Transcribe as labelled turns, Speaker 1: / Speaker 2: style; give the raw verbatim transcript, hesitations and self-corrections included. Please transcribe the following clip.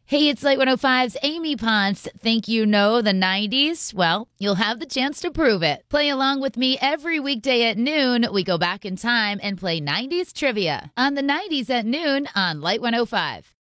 Speaker 1: Hey, it's Light one oh five's Amy Ponce. Think you know the nineties? Well, you'll have the chance to prove it. Play along with me every weekday at noon. We go back in time and play nineties trivia on the nineties at noon on Light one oh five.